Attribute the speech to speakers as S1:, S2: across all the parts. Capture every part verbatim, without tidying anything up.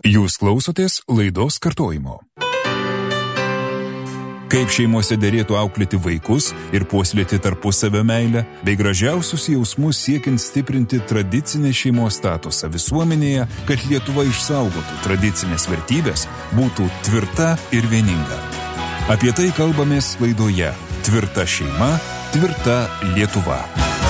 S1: Jūs klausotės laidos kartojimo. Kaip šeimose derėtų auklėti vaikus ir puoselėti tarpusavio meilę, bei gražiausius jausmus siekiant stiprinti tradicinę šeimos statusą visuomenėje, kad Lietuva išsaugotų tradicinės vertybės, būtų tvirta ir vieninga. Apie tai kalbamės laidoje Tvirta šeima, tvirta Lietuva.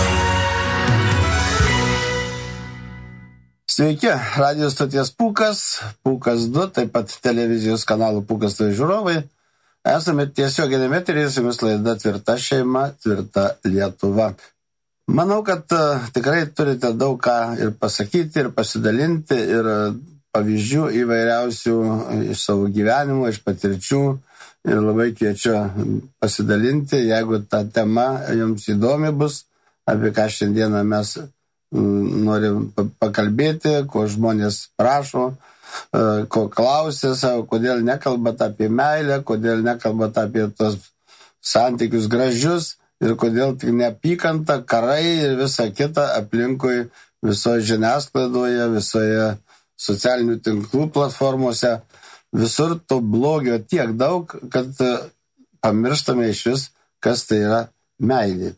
S2: Sveiki, radijos stoties Pūkas, Pūkas du, taip pat televizijos kanalų Pūkas du žiūrovai. Esame tiesioginiame eteryje, su jumis laida Tvirta šeima, tvirta Lietuva. Manau, kad uh, tikrai turite daug ką ir pasakyti, ir pasidalinti, ir uh, pavyzdžių įvairiausių iš savo gyvenimo, iš patirčių. Ir labai kviečiu pasidalinti, jeigu ta tema jums įdomi bus, apie ką šiandieną mes norim pakalbėti, ko žmonės prašo, ko klausia savo, kodėl nekalbat apie meilę, kodėl nekalbat apie tos santykius gražius ir kodėl tik neapykanta, karai ir visa kita aplinkui visoje žiniasklaidoje, visoje socialinių tinklų platformose. Visur to blogio tiek daug, kad pamirštame iš vis, kas tai yra meilė.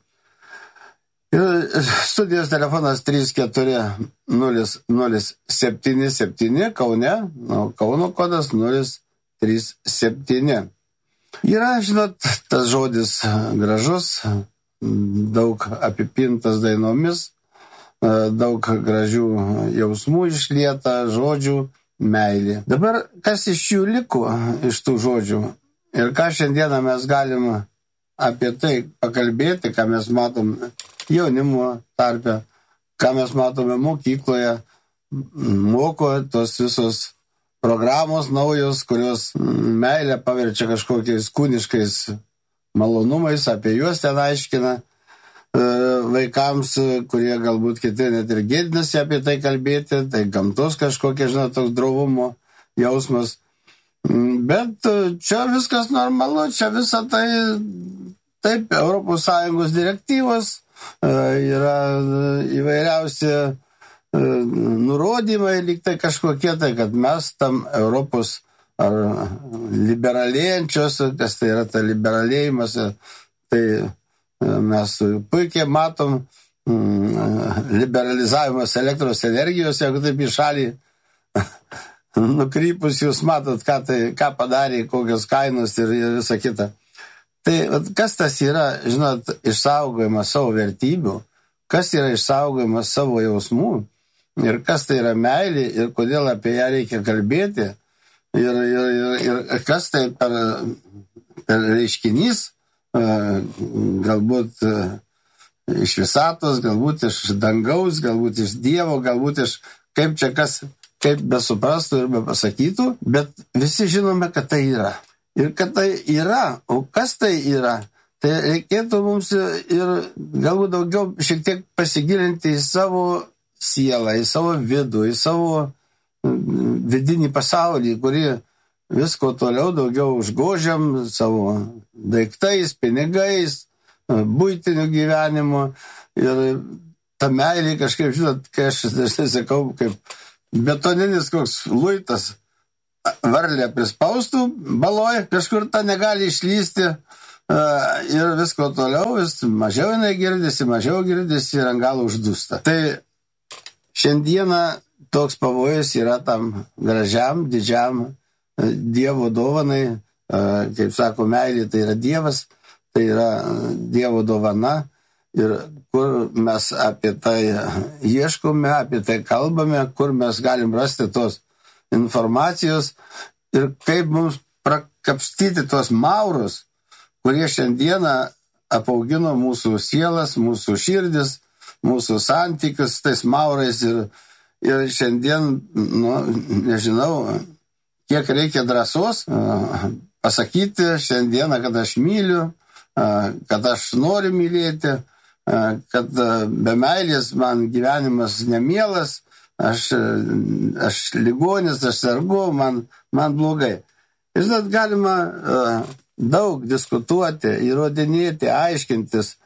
S2: Ir studijos telefonas trys keturi nulis nulis septyni septyni Kaune, nu, Kauno kodas nulis trys septyni. Yra, žinot, tas žodis gražus, daug apipintas dainomis, daug gražių jausmų išlieta, žodžių, meilė. Dabar kas iš jų liko, iš tų žodžių? Ir ką šiandieną mes galim apie tai pakalbėti, ką mes matom jaunimo tarpe, ką mes matome mokykloje, moko tos visos programos naujos, kurios meilę paverčia kažkokiais kūniškais malonumais, apie juos ten aiškina vaikams, kurie galbūt kiti net ir gėdinasi apie tai kalbėti, tai gamtos kažkokia, žinot, toks drovumo jausmas. Bet čia viskas normalu, čia visa tai, taip, Europos Sąjungos direktyvos, yra įvairiausi nurodymai, lyg tai kažkokie, tai kad mes tam Europos ar liberalėjančios, kas tai yra ta liberalėjimas, tai mes puikiai matom liberalizavimas elektros energijos, jeigu taip į šalį nukrypus, jūs matot, ką, tai, ką padarė, kokios kainos ir visa kita. Tai kas tas yra, žinot, išsaugojimas savo vertybių, kas yra išsaugojimas savo jausmų ir kas tai yra meilė ir kodėl apie ją reikia kalbėti ir, ir, ir, ir kas tai per, per reiškinys, galbūt iš visatos, galbūt iš dangaus, galbūt iš Dievo, galbūt iš kaip čia kas, kaip besuprastų ir bepasakytų, bet visi žinome, kad tai yra. Ir kad tai yra, o kas tai yra, tai reikėtų mums ir galbūt daugiau šiek tiek pasigilinti į savo sielą, į savo vidų, į savo vidinį pasaulį, kurį visko toliau daugiau užgožiam savo daiktais, pinigais, buitiniu gyvenimu. Ir ta meilė kažkaip, žinot, kai aš dažnai sakau, kaip betoninis koks luitas, varlė prispaustų, baloj, kažkur ta negali išlysti ir visko toliau, vis mažiau jinai girdisi, mažiau girdisi ir ant galo uždūsta. Tai šiandieną toks pavojus yra tam gražiam, didžiam Dievo dovanai, kaip sako, meilė tai yra Dievas, tai yra Dievo dovana ir kur mes apie tai ieškome, apie tai kalbame, kur mes galim rasti tos informacijos ir kaip mums prakapstyti tos maurus, kurie šiandieną apaugino mūsų sielas, mūsų širdis, mūsų santykius tais maurais ir, ir šiandien, nu, nežinau, kiek reikia drąsos pasakyti šiandieną, kad aš myliu, kad aš noriu mylėti, kad be meilės man gyvenimas nemielas, Aš, aš ligonis, aš sergu, man, man blogai. Ir žinot, galima uh, daug diskutuoti, įrodinėti, aiškintis,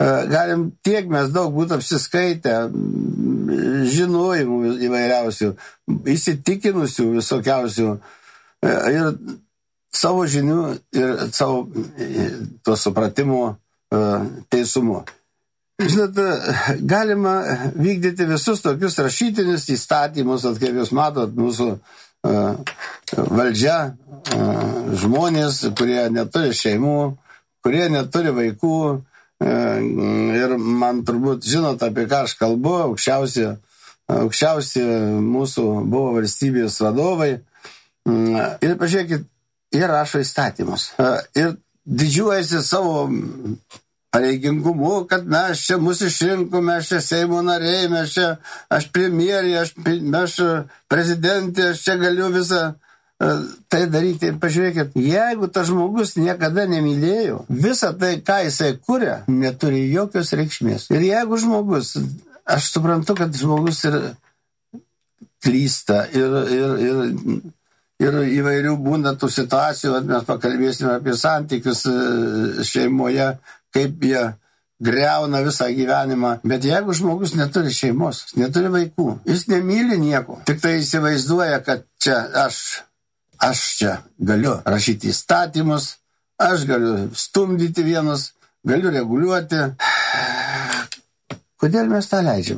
S2: galim tiek mes daug būtų apsiskaitę, žinojimų įvairiausių, įsitikinusių visokiausių ir savo žinių ir savo to supratimo teisumu. Žinot, galima vykdyti visus tokius rašytinius įstatymus, kaip jūs matot, mūsų valdžia, žmonės, kurie neturi šeimų, kurie neturi vaikų, ir man turbūt žinot, apie ką aš kalbu, aukščiausi, aukščiausi mūsų buvo valstybės vadovai. Ir pažiūrėkit, jie rašo įstatymus. Ir didžiuojasi savo pareigingumu, kad mes čia mūsų išrinko, mes čia Seimo nariai, mes čia, aš premjerė, aš, aš prezidentė, aš čia galiu visą tai daryti. Pažiūrėkit, jeigu tas žmogus niekada nemylėjo, visą tai, ką jisai kuria, neturi jokios reikšmės. Ir jeigu žmogus, aš suprantu, kad žmogus ir klysta, ir, ir, ir, ir įvairių būna tų situacijų, mes pakalbėsime apie santykius šeimoje, kaip jie greuna visą gyvenimą. Bet jeigu žmogus neturi šeimos, neturi vaikų, jis nemyli nieko, tik tai įsivaizduoja, kad čia aš Aš čia galiu rašyti įstatymus, aš galiu stumdyti vienus, galiu reguliuoti. Kodėl mes tą leidžiam?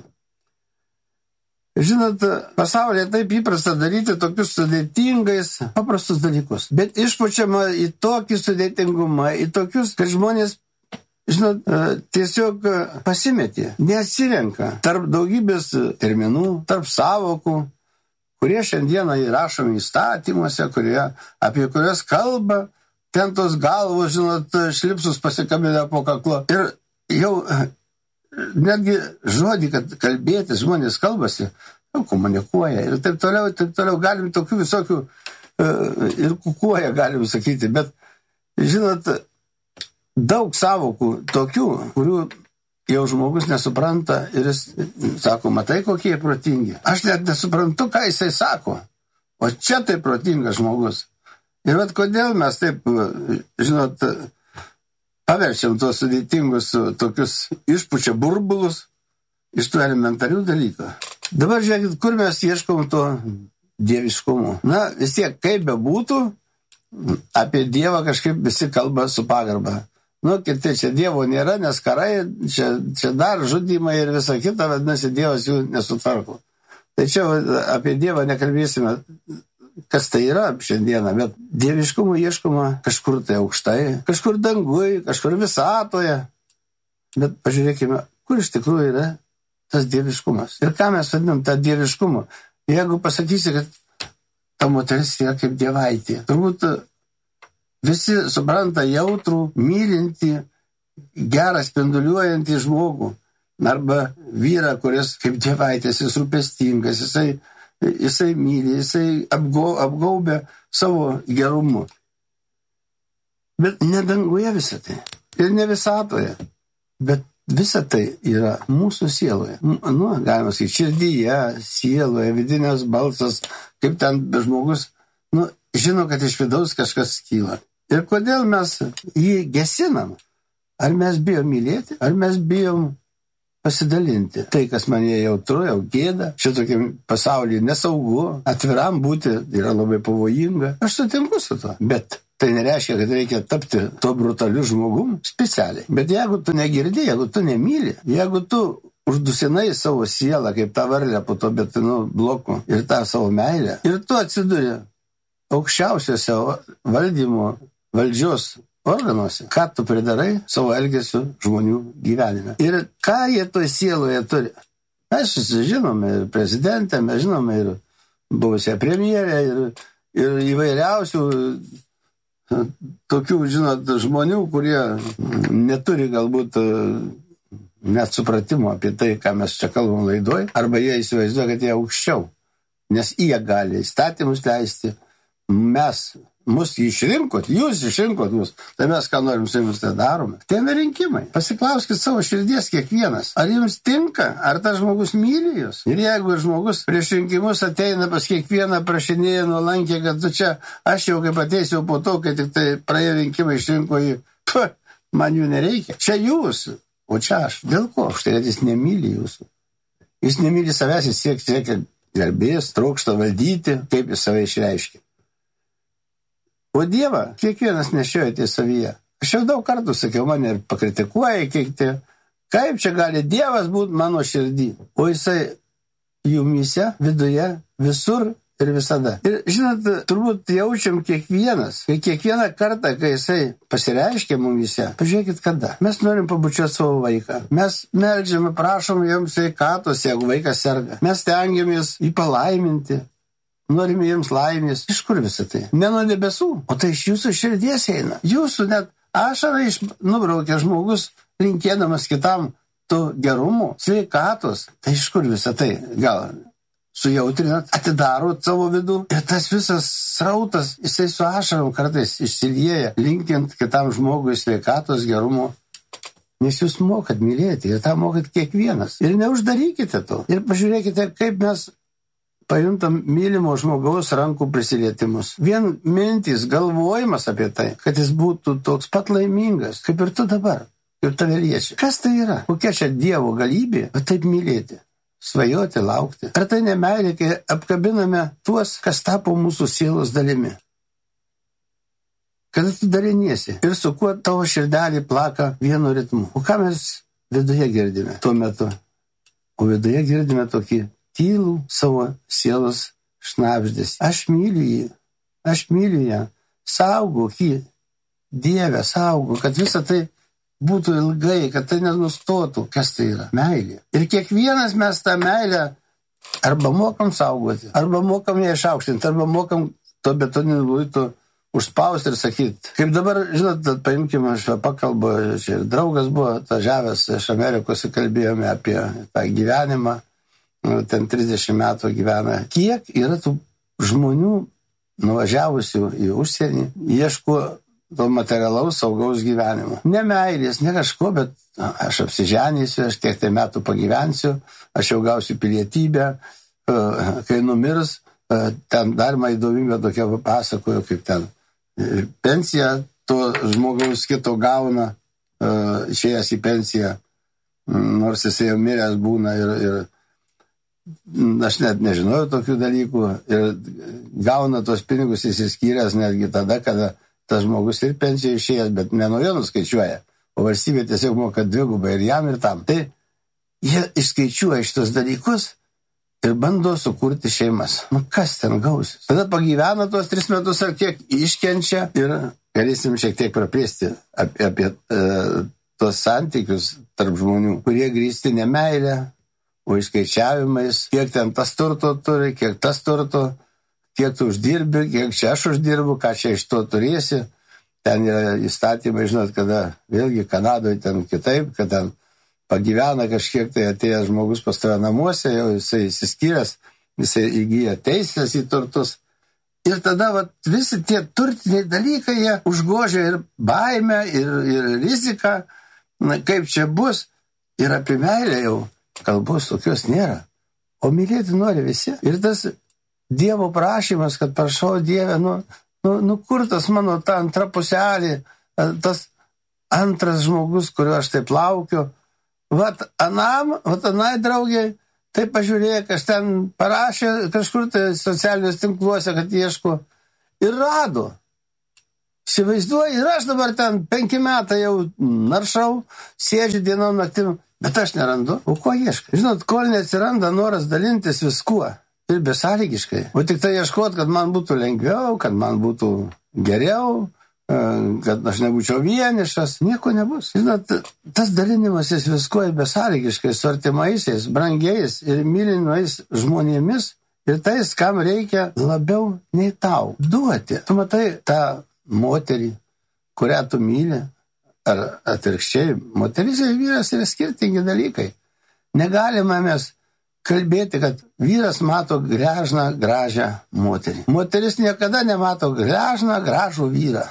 S2: Žinot, pasaulyje taip įprasta daryti tokius sudėtingais, paprastus dalykus. Bet išpučiama į tokį sudėtingumą, į tokius, kad žmonės, žinot, tiesiog pasimetė, neatsirenka tarp daugybės terminų, tarp savokų, kurie šiandieną įrašomi įstatymuose, kurie, apie kurias kalba, ten tos galvos, žinot, šlipsus pasikabinę po kaklo. Ir jau netgi žodį, kad kalbėti, žmonės kalbasi, jau komunikuoja ir taip toliau, taip toliau, galim tokių visokių ir kukuoja, galim sakyti, bet, žinot, daug savokų tokių, kurių jau žmogus nesupranta ir jis sako, matai, kokie protingi. Aš net nesuprantu, ką jisai sako. O čia tai protingas žmogus. Ir vat kodėl mes taip, žinot, paverčiam tuos sudėtingus tokius išpučia burbulus iš tų elementarių dalykų. Dabar žiūrėkit, kur mes ieškom to dieviškumo. Na, vis tiek, kaip bebūtų, apie Dievą kažkaip visi kalba su pagarba. Nu, kiti čia Dievo nėra, nes karai, čia, čia dar žudymai ir visa kita, vadinasi, Dievas jų nesutvarko. Tai čia apie Dievą nekalbėsime, kas tai yra šiandieną, bet dieviškumo ieškoma kažkur tai aukštai, kažkur dangui, kažkur visatoje. Bet pažiūrėkime, kur iš tikrųjų yra tas dieviškumas. Ir ką mes vadinam tą dieviškumą? Jeigu pasakysi, kad ta moteris yra kaip dievaitė, turbūt visi supranta jautrų, mylinti, gerą spinduliuojantį žmogų. Arba vyrą, kuris kaip dievaitės, jis rūpestingas, jisai, jisai myli, jisai apgau, apgaubia savo gerumu. Bet ne danguje visą tai. Ir ne visatoje. Bet visą tai yra mūsų sieloje. Nu, galima sakyti, širdyje, sieloje, vidinės balsas, kaip ten žmogus, nu, žino, kad iš vidaus kažkas kyla. Ir kodėl mes jį gesinam? Ar mes bijom mylėti, ar mes bijom pasidalinti? Tai, kas man jie jautru, jau gėda, šitokiam pasaulyje nesaugu, atviram būti yra labai pavojinga. Aš sutinku su to, bet tai nereiškia, kad reikia tapti to brutaliu žmogum specialiai. Bet jeigu tu negirdi, jeigu tu nemyli, jeigu tu uždusinai savo sielą, kaip tą varlę po to betonų blokų ir tą savo meilę, ir tu atsiduri aukščiausiose valdymo valdžios organuose, ką tu pridarai savo elgesiu žmonių gyvenime. Ir ką jie toj sieloje turi. Mes žinome ir prezidentę, mes žinome ir buvusią premjerę, ir, ir įvairiausių tokių, žinot, žmonių, kurie neturi galbūt net supratimo apie tai, ką mes čia kalbam laidoj, arba jie įsivaizduoja, kad jie aukščiau, nes jie gali įstatymus leisti. Mes mus išrinkot, jūs išrinkot mus, tai mes ką norim su jumis tai darome. Tai yra rinkimai. Pasiklauskit savo širdies kiekvienas. Ar jums tinka, ar tas žmogus myli jūs? Ir jeigu žmogus prieš rinkimus ateina pas kiekvieną, prašinėja nuolankiai, kad tu čia, aš jau kaip ateisiu po to, kai tik tai praėjo rinkimai išrinko jį, puh, man jų nereikia. Čia jūs, o čia aš. Dėl ko? Štai, kad jis nemyli jūsų. Jis nemyli savęs, jis siek, siekia garbės, trokšta valdyti, kaip jis save išreiškia. O Dievą kiekvienas nešiojate savyje. Aš jau daug kartų sakiau, mane ir pakritikuoja, kiek tie, kaip čia gali Dievas būti mano širdį. O jisai jumyse, viduje, visur ir visada. Ir žinot, turbūt jaučiam kiekvienas, kai kiekvieną kartą, kai jisai pasireiškia mumyse, pažiūrėkit kada. Mes norim pabučiuoti savo vaiką. Mes meldžiame, prašom jiems sveikatos, jeigu vaikas serga. Mes stengiamės jį palaiminti. Norime jiems laimės. Iš kur visą tai? Ne nuo debesų, o tai iš jūsų širdies eina. Jūsų net ašarą iš nubraukia žmogus, linkėdamas kitam to gerumo, sveikatos. Tai iš kur visą tai? Gal sujautrinat, atidarot savo vidų ir tas visas srautas, jisai su ašarom kartais išsilieja, linkint kitam žmogui sveikatos, gerumo. Nes jūs mokat mylėti ir tą mokat kiekvienas. Ir neuždarykite to. Ir pažiūrėkite, kaip mes pajuntam mylimo žmogaus rankų prisilietimus. Vien mintys, galvojimas apie tai, kad jis būtų toks pat laimingas, kaip ir tu dabar, ir tave liečia. Kas tai yra? Kokia čia Dievo galybė, bet taip mylėti, svajoti, laukti? Ar tai ne meilė, kai apkabiname tuos, kas tapo mūsų sielos dalimi? Kada tu daliniesi ir su kuo tavo širdelį plaka vienu ritmu? O ką mes viduje girdime tuo metu? O viduje girdime tokį tylų savo sielos šnabždės. Aš myliu jį, aš myliu ją, saugok jį, Dieve, saugok, kad visa tai būtų ilgai, kad tai nenustotų. Kas tai yra? Meilė. Ir kiekvienas mes tą meilę arba mokam saugoti, arba mokam ją išaukštinti, arba mokam to betoniniu luitu užspausti ir sakyti. Kaip dabar, žinot, paimkime, aš pakalbu, čia ir draugas buvo atvažiavęs iš Amerikos ir kalbėjome apie tą gyvenimą. Ten trisdešimt metų gyvena. Kiek yra tų žmonių nuvažiavusių į užsienį, ieško to materialaus saugaus gyvenimo. Ne meilės, ne kažko, bet aš apsiženysiu, aš tiek tai metų pagyvensiu, aš jau gausiu pilietybę, kai numirs, ten dar man įdomybė tokia pasakoju, kaip ten pensiją to žmogaus kito gauna, išėjęs į pensiją, nors jisai jau miręs būna ir, ir aš net nežinojau tokių dalykų ir gauna tos pinigus įsiskyręs netgi tada, kada tas žmogus ir pensiją išėjęs, bet ne nuo jo nuskaičiuoja, o valstybė tiesiog moka dvigubai ir jam ir tam. Tai jie išskaičiuoja šitos dalykus ir bando sukurti šeimas. Nu kas ten gausis? Tada pagyvena tuos tris metus ar kiek iškenčia ir galėsim šiek tiek praplėsti apie, apie e, tos santykius tarp žmonių, kurie grįsti ne meilę, o išskaičiavimais, kiek ten tas turto turi, kiek tas turto, kiek tu uždirbi, kiek čia aš uždirbu, ką čia iš to turėsi. Ten yra įstatymai, žinot, kada vėlgi Kanadoje ten kitaip, kad ten pagyvena kažkiek tai atėjęs žmogus pas tave namuose, jau jisai įsiskyręs, jisai įgyja teisės į turtus. Ir tada vat, visi tie turtiniai dalykai, jie užgožia ir baimę, ir, ir riziką, na, kaip čia bus, ir apie meilę jau kalbos tokios nėra. O mylėti nori visi. Ir tas Dievo prašymas, kad prašau Dieve, nu, nu, nu kur tas mano ta antra puselė, tas antras žmogus, kuriuo aš taip laukiu. Vat anam, vat anai draugiai, tai pažiūrėk, aš ten parašė kažkur tai socialiniuose tinkluose, kad ieško. Ir rado. Įsivaizduoju, ir aš dabar ten penki metai jau naršau, sėdžiu dienom naktim. Bet aš nerandu. O ko ieškai? Žinot, kol neatsiranda noras dalintis viskuo ir besąlygiškai. O tik tai ieškot, kad man būtų lengviau, kad man būtų geriau, kad aš nebūčiau vienišas, nieko nebus. Žinot, tas dalinimasis viskuo ir besąlygiškai, su artimaisiais, brangiais ir mylimais žmonėmis ir tais, kam reikia labiau nei tau duoti. Tu matai tą moterį, kurią tu myli, ar atvirkščiai, moteris ir vyras yra skirtingi dalykai. Negalime mes kalbėti, kad vyras mato grežną, gražią moterį. Moteris niekada nemato grežną, gražų vyrą.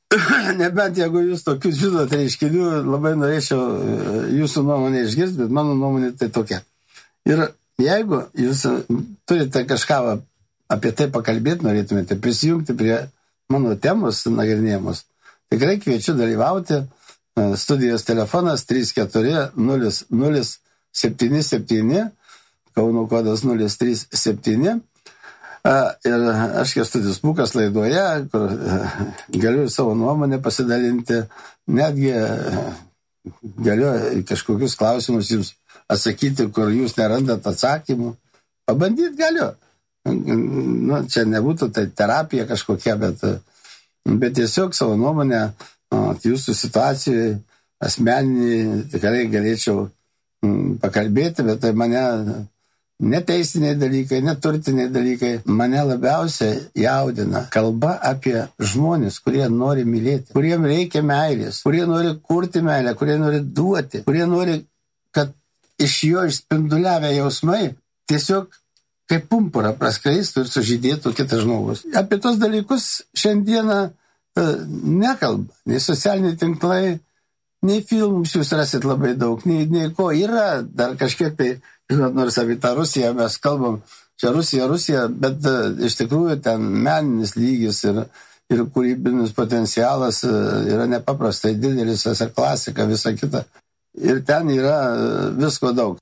S2: Nebent jeigu jūs tokius žinot reiškinių, labai norėčiau jūsų nuomonę išgirsti, bet mano nuomonė tai tokia. Ir jeigu jūs turite kažką apie tai pakalbėti, norėtumėte prisijungti prie mano temos nagrinėjimus, tikrai kviečiu dalyvauti Studijos telefonas trys keturi nulis nulis septyni septyni, Kauno kodas nulis trys septyni. Ir aš Kęstutis Pūkas laidoje, kur galiu savo nuomonę pasidalinti, netgi galiu kažkokius klausimus jums atsakyti, kur jūs nerandat atsakymų. Pabandyti galiu. Nu, čia nebūtų tai terapija kažkokia, bet, bet tiesiog savo nuomonę jūsų situacijoje asmeninį tikrai galėčiau pakalbėti, bet tai mane neteisiniai dalykai, neturtiniai dalykai, mane labiausiai jaudina kalba apie žmonės, kurie nori mylėti, kuriem reikia meilės, kurie nori kurti meilę, kurie nori duoti, kurie nori, kad iš jo išspinduliavę jausmai tiesiog kaip pumpurą praskleistų ir sužydėtų kitas žmogus. Apie tos dalykus šiandieną nekalba, nei socialiniai tinklai, nei filmus jūs rasit labai daug, nei, nei ko yra, dar kažkiek tai, žinot, nors apie tą Rusiją mes kalbam, čia Rusija, Rusija, bet iš tikrųjų ten meninis lygis ir, ir kūrybinis potencialas yra nepaprastai didelis, visa klasika, visa kita. Ir ten yra visko daug.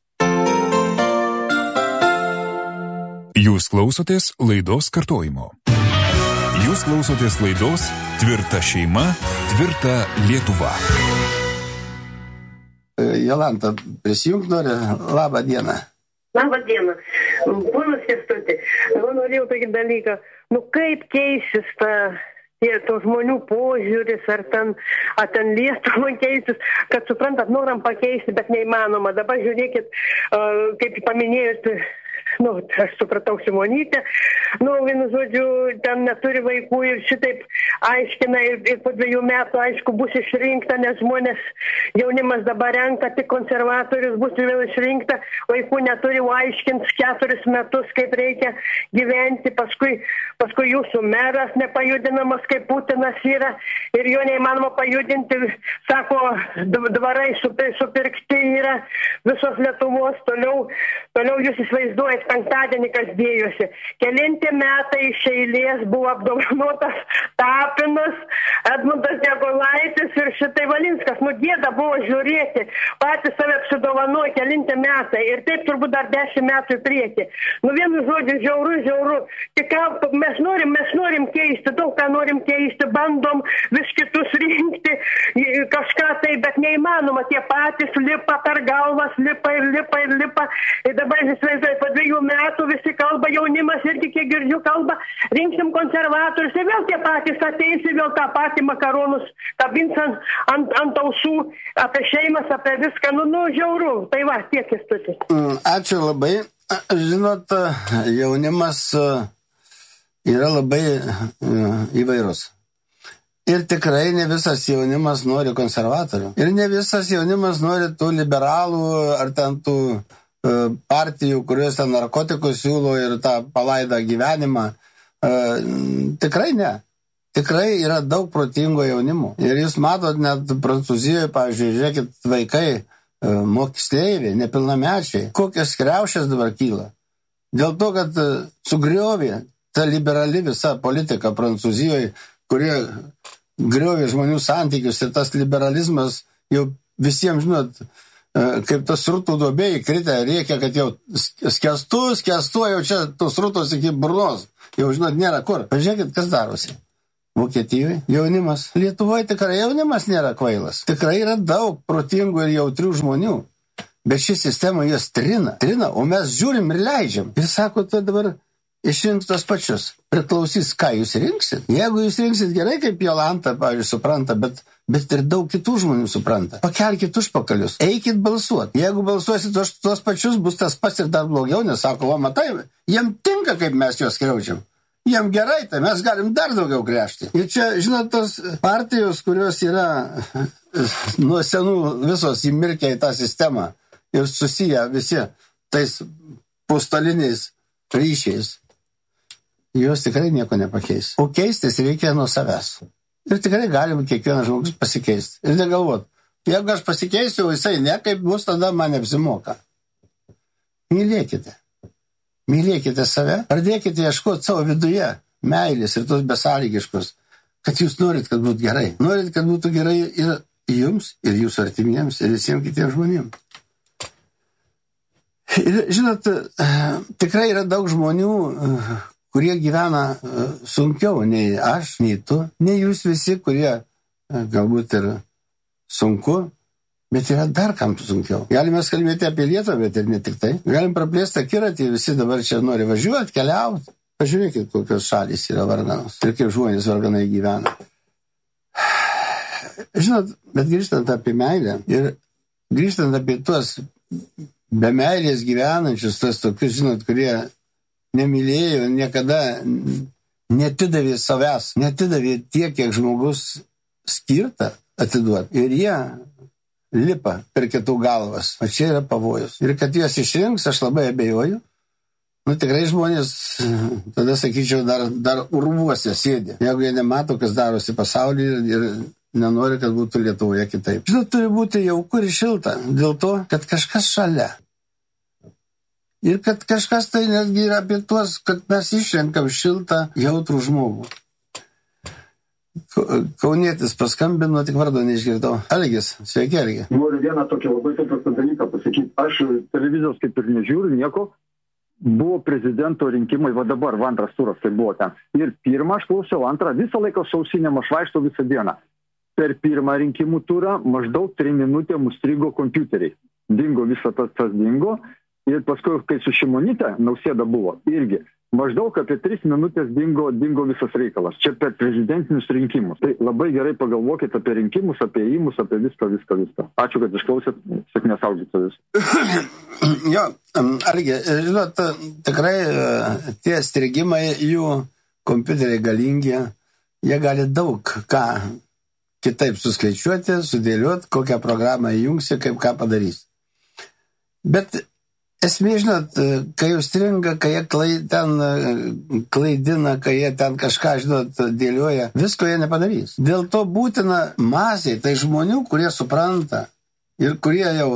S1: Jūs klausotės laidos kartojimo. Jūs klausotės laidos Tvirta šeima, tvirta Lietuva.
S2: Jolanta, prisijungt nori. Labą dieną.
S3: Labą dieną. Ponas Kęstuti, norėjau tokį dalyką. Nu kaip keisis ta, tie, to žmonių požiūris, ar ten, ar ten Lietuvą keisis, kad suprantat, noram pakeisti, bet neįmanoma. Dabar žiūrėkit, kaip paminėjot, nu, aš supratau Simonytę, nu, vienu žodžiu, ten neturi vaikų ir šitaip aiškina ir, ir po dviejų metų, aišku, bus išrinkta, nes žmonės, jaunimas dabar renka, tik konservatorius bus vėl išrinkta, vaikų neturi, o aiškins keturis metus, kaip reikia gyventi, paskui, paskui jūsų meras nepajudinamas, kaip Putinas yra, ir jo neįmanoma pajudinti, sako, dvarai supirkti yra visos Lietuvos, toliau, toliau jūs įsivaizduojate, penktadienį, kas dėjosi. Kelinti metai iš eilės buvo apdovanotas Tapinas, Edmundas Jegolaitis ir šitai Valinskas. Nu, gėda buvo žiūrėti, patys save apsidovanojo kelinti metai ir taip turbūt dar dešimt metų į priekį. Nu, vienu žodžiu, žiauru, žiauru. Tik mes norim, mes norim keisti, daug ką norim keisti, bandom vis kitus rinkti, kažką tai, bet neįmanoma. Tie patys lipa per galvas, lipa ir lipa ir lipa. Ir dabar įsivaizduoju, po dviejų metų visi kalba, jaunimas irgi, kiek girdžiu, kalba, rinksim konservatorius, ir vėl tie patys ateis, ir vėl tą patį makaronus kabins ant, ant, ant ausų, apie šeimas, apie viską, nu, nu, žiauru. Tai va, tiek Kęstutis.
S2: Ačiū labai. Žinot, jaunimas yra labai įvairus. Ir tikrai ne visas jaunimas nori konservatorių. Ir ne visas jaunimas nori tų liberalų ar ten tų partijų, kurios ten narkotikus siūlo ir tą palaidą gyvenimą. Tikrai ne. Tikrai yra daug protingo jaunimo. Ir jūs matot, net Prancūzijoje, pavyzdžiui, žiūrėkit, vaikai, moksleiviai, nepilnamečiai, kokios kriaušės dabar kyla. Dėl to, kad sugriovė ta liberali visa politika Prancūzijoje, kurie griovė žmonių santykius, ir tas liberalizmas jau visiems, žinot, kaip tas srutų duobėjai kritę, reikia, kad jau skęstu, skęstu, jau čia tos srutos iki burnos. Jau, žinot, nėra kur. Pažiūrėkit, kas darosi. Vokietijoje jaunimas. Lietuvoje tikrai jaunimas nėra kvailas. Tikrai yra daug protingų ir jautrių žmonių. Bet ši sistema juos trina. Trina, o mes žiūrim ir leidžiam. Ir sako, tai dabar išrinks tos pačius. Priklausys, ką jūs rinksit. Jeigu jūs rinksit gerai, kaip Jolanta, pavyzdžiui, supranta, bet, bet ir daug kitų žmonių supranta. Pakelkit užpakalius, eikit balsuot. Jeigu balsuosit už tuos pačius, bus tas pats ir dar blogiau, nes sako, o matai, jiem tinka, kaip mes juos skriaudžiam. Jiem gerai, tai mes galim dar daugiau gręžti. Ir čia, žinot, tos partijos, kurios yra nuo senų visos įmirkę į tą sistemą ir susiję visi tais postaliniais ryšiais, jos tikrai nieko nepakeis. O keistis reikia nuo savęs. Ir tikrai galim kiekvienas žmogus pasikeisti. Ir negalvot, jeigu aš pasikeisiu, jisai ne, kaip bus, tada man neapsimoka. Mylėkite. Mylėkite save. Pradėkite ieškoti savo viduje meilės ir tos besąlygiškos, kad jūs norit, kad būtų gerai. Norit, kad būtų gerai ir jums, ir jūsų artimiems, ir visiems kitiems žmonėms. Ir, žinot, tikrai yra daug žmonių, kurie gyvena sunkiau nei aš, nei tu, nei jūs visi, kurie galbūt ir sunku, bet yra dar kam sunkiau. Galime kalbėti apie Lietuvą, bet ir ne tik tai. Galim praplėsti akiratį, visi dabar čia nori važiuoti, keliauti. Pažiūrėkit, kokios šalys yra varganos ir kaip žmonės varganai gyvena. Žinot, bet grįžtant apie meilę ir grįžtant apie tuos be meilės gyvenančius, tuos tokius, žinot, kurie nemylėjo, niekada netidavė savęs, netidavė tiek, kiek žmogus skirta atiduoti. Ir jie lipa per kitų galvas. O čia yra pavojus. Ir kad juos išrinks, aš labai abejoju. Nu, tikrai žmonės, tada sakyčiau, dar, dar urvuose sėdi. Jeigu jie nemato, kas darosi pasaulyje ir nenori, kad būtų Lietuvoje kitaip. Žinot, turi būti jauku ir šilta. Dėl to, kad kažkas šalia. Ir kad kažkas tai netgi yra apie tuos, kad mes išrenkam šiltą, jautrų žmogų. Kaunietis paskambino, tik vardo neišgirdau. Algis, sveiki, Algi.
S4: Noriu vieną tokį labai paprastą dalyką pasakyti. Aš televizijos kaip ir nežiūriu nieko. Buvo prezidento rinkimai, va dabar, va antras turas tai buvo ten. Ir pirmą aš klausiau, antrą visą laiką sausinėm, aš vaikštau visą dieną. Per pirmą rinkimų turą maždaug trim minutėm užstrigo kompiuteriai. Dingo visą tas, tas dingo. Ir paskui, kai su Šimonyte Nausėda buvo, irgi maždaug apie tris minutės dingo, dingo visas reikalas. Čia per prezidentinius rinkimus. Tai labai gerai pagalvokit apie rinkimus, apie įimus, apie viską, viską, viską. Ačiū, kad išklausėt. Sėkmės auditorius.
S2: Jo, Algi, žinot, tikrai tie strigimai, jų kompiuteriai galingi, jie gali daug ką kitaip suskaičiuoti, sudėlioti, kokią programą įjungsi, kaip ką padarys. Bet esmė, žinot, kai jau stringa, kai jie klai, ten klaidina, kai jie ten kažką, žinot, dėlioja, visko jie nepadarys. Dėl to būtina masė, tai žmonių, kurie supranta ir kurie jau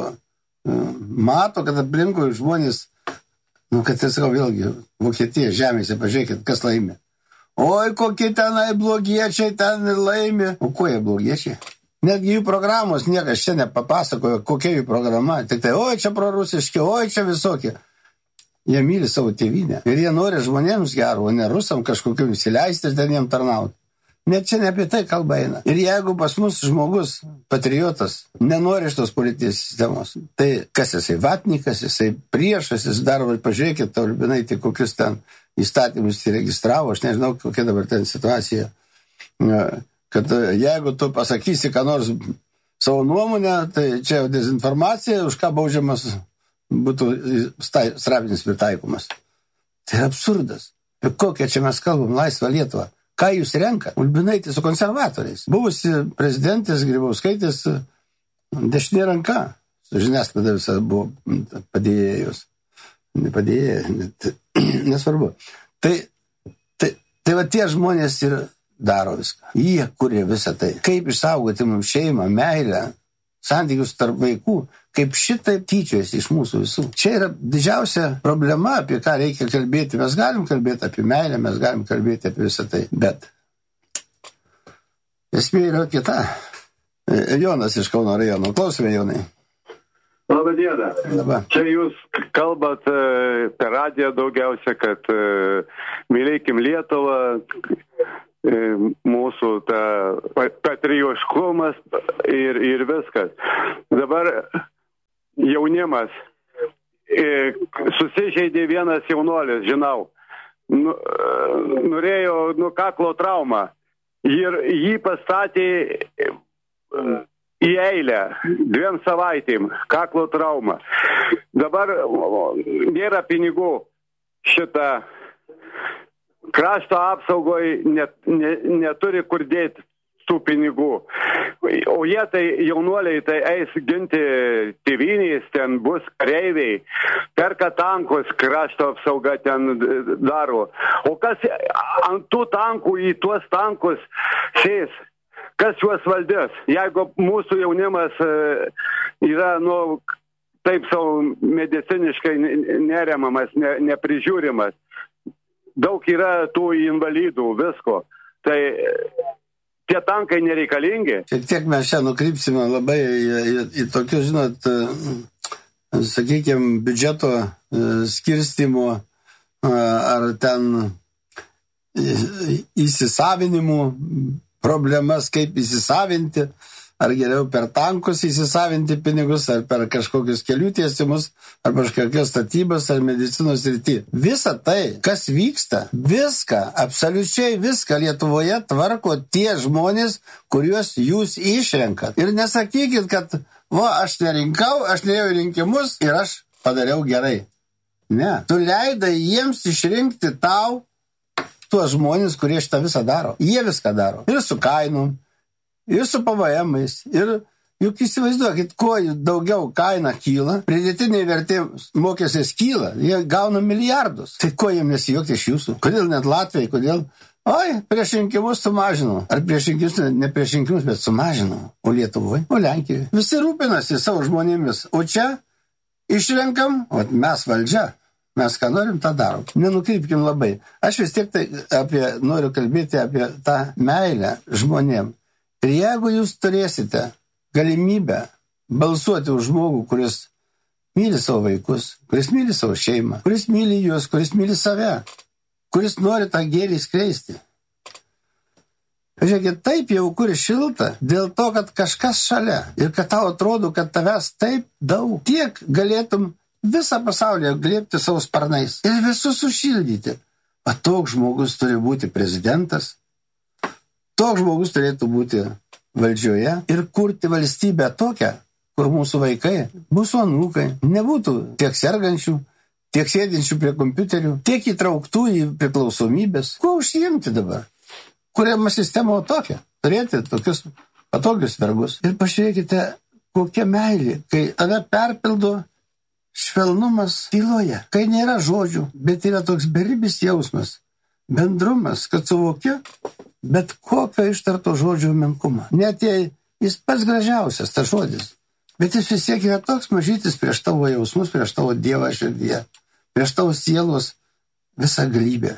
S2: mato, kad aplinkui žmonės, nu, kad tai sakau vėlgi, Vokietija žemėse, pažiūrėkit, kas laimė. Oi, kokie tenai blogiečiai ten laimė. O kuo jie blogiečiai? Netgi jų programos niekas čia nepapasakojo, kokia jų programa. Tik tai, oi, čia prorusiški, oi, čia visokie. Jie myli savo tėvynę. Ir jie nori žmonėms gero, o ne rusam kažkokiu įsileisti ir ten jiem tarnauti. Net čia ne apie tai kalba eina. Ir jeigu pas mus žmogus, patriotas, nenori šitos politinės sistemos, tai kas jisai vatnikas, jisai priešas, jis dar, pažiūrėkit, Albinai, tai kokius ten įstatymus įregistravo, aš nežinau, kokia dabar ten situacija. Kad jeigu tu pasakysi, ką nors savo nuomonę, tai čia jau dezinformacija, už ką baudžiamas būtų straipsnis pritaikomas. Tai absurdas. Apie kokią čia mes kalbam, laisvą Lietuvą. Ką jūs renka? Ulbinaitė su konservatoriais. Buvusi prezidentės Grybauskaitės dešinė ranka. Su žiniasklaida visą buvo padėjėjus. Nepadėjėjai, nesvarbu. Tai, tai, tai va tie žmonės ir daro viską. Jie kuria visą tai. Kaip išsaugoti mums šeimą, meilę, santykius tarp vaikų, kaip šitaip tyčiojasi iš mūsų visų. Čia yra didžiausia problema, apie ką reikia kalbėti. Mes galim kalbėti apie meilę, mes galim kalbėti apie visą tai, bet esmė yra kita. Jonas iš Kauno rajono. Klausome, Jonai.
S5: Labą dieną.
S2: Labą.
S5: Čia jūs kalbat per radiją daugiausia, kad mylėkim Lietuvą, mūsų ta patriotiškumas ir, ir viskas. Dabar jaunimas, susižeidė vienas jaunuolis, žinau, nu, norėjo nu kaklo traumą ir jį pastatė į eilę dviem savaitėm, kaklo traumą. Dabar nėra pinigų šitą krašto apsaugoj net, ne, neturi kur dėti tų pinigų. O jie tai jaunuoliai tai eis ginti tėvynės, ten bus kareiviai, perka tankus, krašto apsauga ten daro. O kas ant tų tankų į tuos tankus sės? Kas juos valdės? Jeigu mūsų jaunimas yra, nu, taip savo mediciniškai neremamas, ne, neprižiūrimas, daug yra tų invalidų, visko. Tai tie tankai nereikalingi.
S2: Šiek tiek mes čia nukrypsime labai į, į, į tokius, žinot, sakykime, biudžeto skirstimo ar ten įsisavinimų problemas, kaip įsisavinti, ar geriau per tankus įsisavinti pinigus, ar per kažkokius kelių tiesimus, ar kažkokias statybas, ar medicinos srity. Visa tai, kas vyksta, viską, absoliučiai viską Lietuvoje tvarko tie žmonės, kuriuos jūs išrenkat. Ir nesakykit, kad, va, aš nerinkau, aš neėjau rinkimus ir aš padariau gerai. Ne, tu leidai jiems išrinkti tau tuos žmonės, kurie šitą visą daro. Jie viską daro. Ir su kainom, ir su P V M-ais, ir juk įsivaizduokit, kuo daugiau kaina kyla, pridėtiniai vertė mokestis kyla, jie gauna milijardus. Tai ko jiems nesijuokti iš jūsų? Kodėl net Latvijai, kodėl? Oi, prieš rinkimus sumažinau. Ar prieš rinkimus, ne prieš rinkimus, bet sumažinau. O Lietuvoje, o Lenkijoje. Visi rūpinasi savo žmonėmis. O čia išrenkam, o mes valdžia. Mes ką norim, tą darom. Nenukrypkim labai. Aš vis tiek tai apie, noriu kalbėti apie tą meilę žmonėm. Ir jeigu jūs turėsite galimybę balsuoti už žmogų, kuris myli savo vaikus, kuris myli savo šeimą, kuris myli juos, kuris myli save, kuris nori tą gėrį skleisti. Žiūrėkit, taip jau kur šilta, dėl to, kad kažkas šalia ir kad tau atrodo, kad tavęs taip daug, tiek galėtum visą pasaulį glėbti savo sparnais ir visus sušildyti. O toks žmogus turi būti prezidentas, toks žmogus turėtų būti valdžioje ir kurti valstybę tokią, kur mūsų vaikai, mūsų anūkai nebūtų tiek sergančių, tiek sėdinčių prie kompiuterių, tiek įtrauktų į priklausomybės. Kuo užsiimti dabar? Kuriama sistema tokia, turėti tokius patogius vergus. Ir pažiūrėkite, kokia meilė, kai tave perpildo švelnumas tyloje, kai nėra žodžių, bet yra toks beribis jausmas, bendrumas, kad suvoki, bet kokio ištarto žodžio menkumą. Net jei jis pats gražiausias, tas žodis, bet jis vis tiek yra toks mažytis prieš tavo jausmus, prieš tavo Dievą širdyje, prieš tavo sielos visą galybę.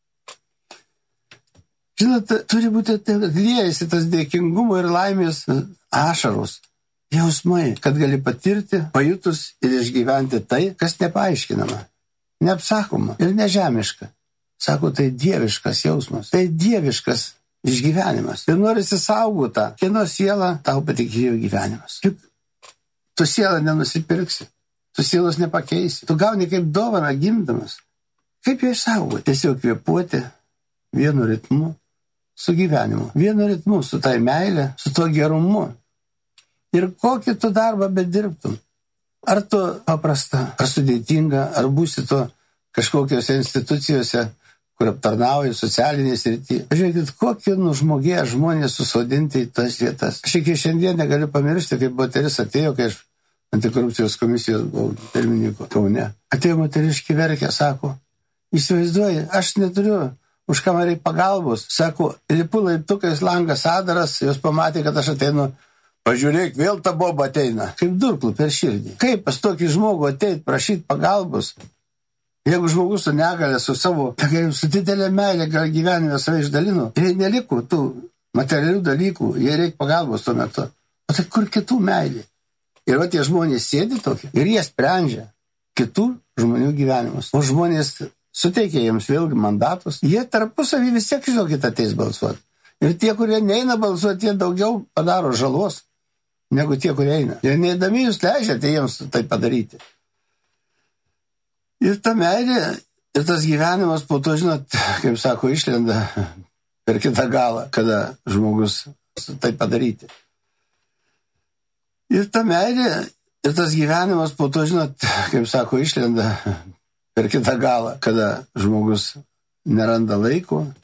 S2: Žinot, turi būti liejasi tas dėkingumo ir laimės ašaros. Jausmai, kad gali patirti, pajutus ir išgyventi tai, kas nepaaiškinama, neapsakoma ir nežemiška. Sako, tai dieviškas jausmas, tai dieviškas išgyvenimas. Ir norisi saugotą, kieno siela tau patikėjo gyvenimas. Juk tu sielą nenusipirksi, tu sielos nepakeisi, tu gauni kaip dovaną gimdamas. Kaip ją išsaugoti? Tiesiog kvėpuoti vienu ritmu su gyvenimu, vienu ritmu su tai meilė, su tuo gerumu. Ir kokį tu darbą bedirbtum. Ar tu paprasta, ar sudėtinga, ar būsi tu kažkokiose institucijose, kur aptarnauja socialinė srity. Žiūrėkit, kokį nužmogėję žmonės susodinti į tas vietas. Aš iki šiandien negaliu pamiršti, kaip moteris atėjo, kai aš antikorupcijos komisijos buvau pirmininku Kaune. Atėjo moteriški verkė, sako, įsivaizduoji, aš neturiu už ką man reikia pagalbos. Sako, lipu laiptukais langas adaras, jos pamatė, kad aš ateinu. Pažiūrėk, vėl ta boba ateina. Kaip durklų per širdį. Kaip pas tokį žmogų ateit prašyti pagalbos? Jeigu žmogus su negalė, su savo, su didelė meilė gal gyvenime save išdalino, ir neliko tų materialių dalykų, jie reikia pagalbos tuo metu. O tai kur kitų meilė? Ir va tie žmonės sėdi tokie ir jie sprendžia kitų žmonių gyvenimus. O žmonės suteikia jiems vėlgi mandatus. Jie tarpusavį vis tiek, žinokit, ateis balsuoti. Ir tie, kurie neina balsuoti, jie daugiau padaro žalos negu tie, kurie eina. Ir neįdami jūs leidžiate jiems tai padaryti. Ir ta meilė, ir tas gyvenimas po to, žinot, kaip sako, išlenda per kitą galą, kada žmogus tai padaryti. Ir ta meilė, ir tas gyvenimas po to, žinot, kaip sako, išlenda per kitą galą, kada žmogus neranda laiko